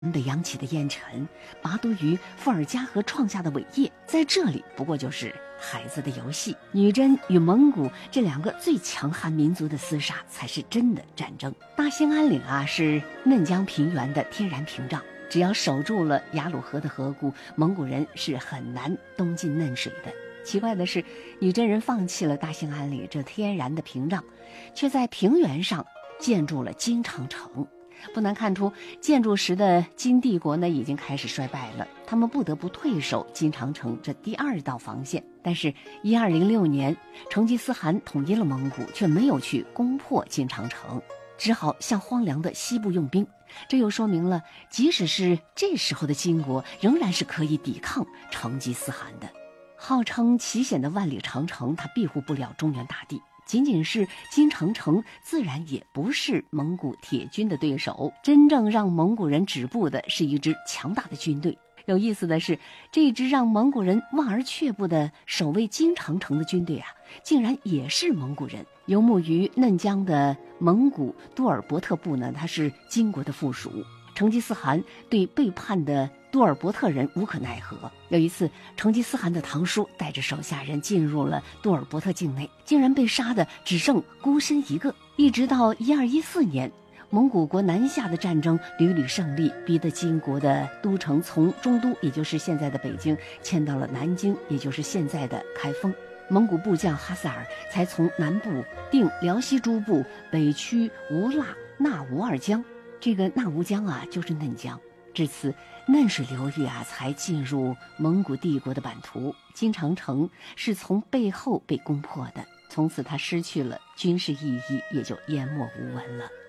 被扬起的烟尘，拔都于伏尔加河创下的伟业，在这里不过就是孩子的游戏。女真与蒙古这两个最强悍民族的厮杀，才是真的战争。大兴安岭是嫩江平原的天然屏障，只要守住了雅鲁河的河谷，蒙古人是很难东进嫩水的。奇怪的是，女真人放弃了大兴安岭这天然的屏障，却在平原上建筑了金长城。不难看出，建筑时的金帝国呢已经开始衰败了，他们不得不退守金长城这第二道防线。但是1206年，成吉思汗统一了蒙古，却没有去攻破金长城，只好向荒凉的西部用兵。这又说明了，即使是这时候的金国，仍然是可以抵抗成吉思汗的。号称奇险的万里长城，它庇护不了中原大地。仅仅是金长城，自然也不是蒙古铁军的对手。真正让蒙古人止步的是一支强大的军队。有意思的是，这支让蒙古人望而却步的守卫金长城的军队竟然也是蒙古人。游牧于嫩江的蒙古都尔伯特部呢，它是金国的附属。成吉思汗对背叛的多尔伯特人无可奈何。有一次，成吉思汗的堂叔带着手下人进入了多尔伯特境内，竟然被杀的只剩孤身一个。一直到1214年，蒙古国南下的战争屡屡胜利，逼得金国的都城从中都，也就是现在的北京，迁到了南京，也就是现在的开封。蒙古部将哈萨尔才从南部定辽西诸部，北驱无腊、纳吾二江。这个纳吾江就是嫩江。至此，嫩水流域才进入蒙古帝国的版图。金长城是从背后被攻破的，从此它失去了军事意义，也就淹没无闻了。